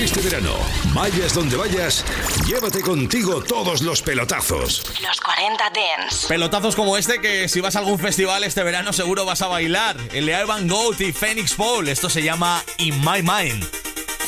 Este verano, vayas donde vayas, llévate contigo todos los pelotazos. Los 40 Dance. Pelotazos como este que si vas a algún festival este verano seguro vas a bailar. El de Urban Goat y Phoenix Paul. Esto se llama In My Mind.